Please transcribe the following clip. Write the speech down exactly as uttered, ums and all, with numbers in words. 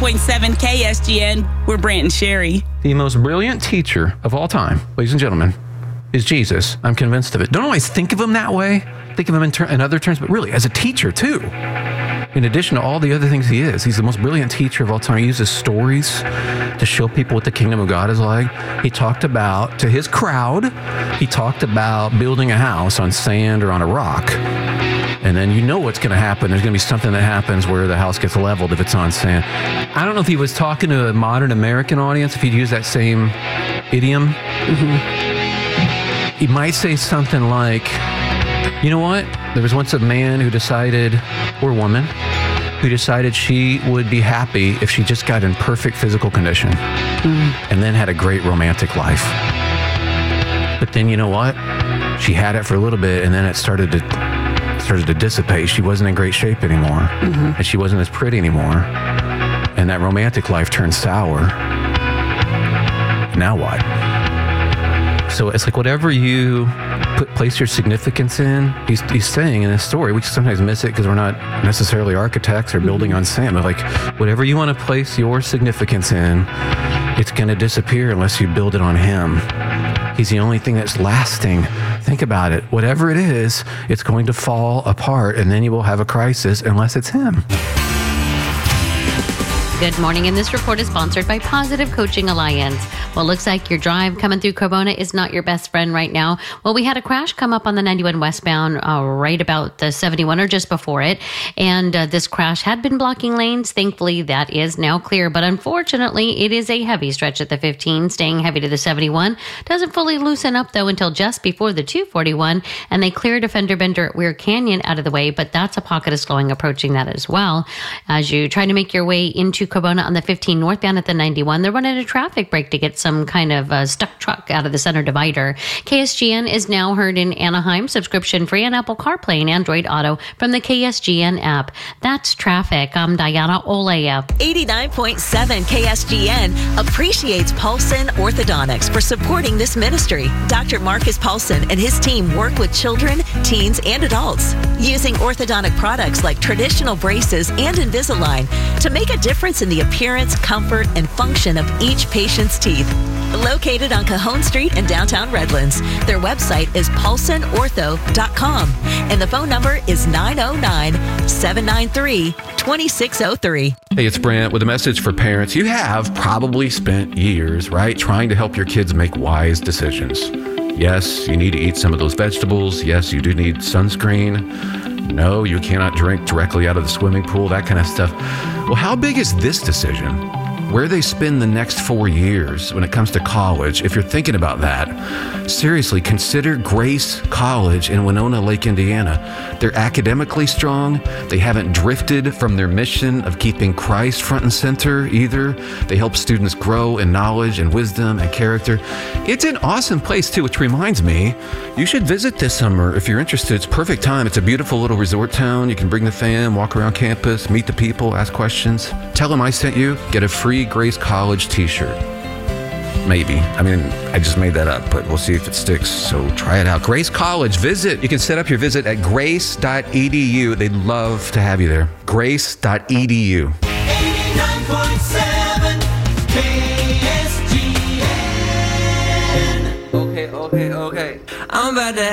point seven K S G N, we're Brant and Sherry. The most brilliant teacher of all time, ladies and gentlemen, is Jesus. I'm convinced of it. Don't always think of him that way. Think of him in, ter- in other terms, but really as a teacher too. In addition to all the other things he is, he's the most brilliant teacher of all time. He uses stories to show people what the kingdom of God is like. He talked about, to his crowd, he talked about building a house on sand or on a rock. And then you know what's going to happen. There's going to be something that happens where the house gets leveled if it's on sand. I don't know if he was talking to a modern American audience, if he'd use that same idiom. Mm-hmm. He might say something like, you know what? There was once a man who decided, or woman, who decided she would be happy if she just got in perfect physical condition mm. and then had a great romantic life. But then you know what? She had it for a little bit and then it started to started to dissipate. She wasn't in great shape anymore mm-hmm. and she wasn't as pretty anymore. And that romantic life turned sour. Now what? So it's like whatever you put, place your significance in, he's, he's saying in this story, we sometimes miss it because we're not necessarily architects or building mm-hmm. on sand, but like whatever you want to place your significance in, it's going to disappear unless you build it on him. He's the only thing that's lasting. Think about it. Whatever it is, it's going to fall apart and then you will have a crisis unless it's him. Good morning, and this report is sponsored by Positive Coaching Alliance. Well, it looks like your drive coming through Corona is not your best friend right now. Well, we had a crash come up on the ninety-one westbound uh, right about the seventy-one or just before it, and uh, this crash had been blocking lanes. Thankfully, that is now clear, but unfortunately, it is a heavy stretch at the fifteen, staying heavy to the seventy-one. Doesn't fully loosen up, though, until just before the two forty-one, and they cleared a fender bender at Weir Canyon out of the way, but that's a pocket of slowing approaching that as well. As you try to make your way into Corona on the fifteen northbound at the ninety-one, they're running a traffic break to get some kind of uh, stuck truck out of the center divider. K S G N is now heard in Anaheim, subscription free on Apple CarPlay and Android Auto from the K S G N app. That's traffic. I'm Diana Olea. eighty-nine point seven K S G N appreciates Paulson Orthodontics for supporting this ministry. Doctor Marcus Paulson and his team work with children, teens, and adults using orthodontic products like traditional braces and Invisalign to make a difference in the appearance, comfort, and function of each patient's teeth. Located on Cajon Street in downtown Redlands. Their website is paulson ortho dot com and the phone number is nine oh nine, seven nine three, two six oh three. Hey, it's Brant with a message for parents. You have probably spent years, right, trying to help your kids make wise decisions. Yes, you need to eat some of those vegetables. Yes, you do need sunscreen. No, you cannot drink directly out of the swimming pool, that kind of stuff. Well, how big is this decision? Where they spend the next four years when it comes to college, if you're thinking about that, seriously, consider Grace College in Winona Lake, Indiana. They're academically strong. They haven't drifted from their mission of keeping Christ front and center either. They help students grow in knowledge and wisdom and character. It's an awesome place too, which reminds me, you should visit this summer if you're interested. It's perfect time. It's a beautiful little resort town. You can bring the fam, walk around campus, meet the people, ask questions. Tell them I sent you. Get a free Grace College t-shirt. Maybe. I mean, I just made that up, but we'll see if it sticks. So try it out. Grace College, visit. You can set up your visit at grace dot e d u. They'd love to have you there. grace dot e d u. eighty-nine point seven K S G N. Okay, okay, okay. I'm about to